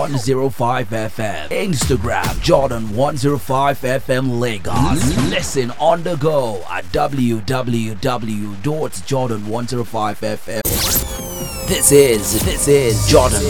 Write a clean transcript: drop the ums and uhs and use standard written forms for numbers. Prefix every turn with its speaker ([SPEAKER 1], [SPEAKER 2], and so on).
[SPEAKER 1] 105 FM. Instagram Jordan 105 FM Lagos. Listen on the go at www.jordan105fm. This is Jordan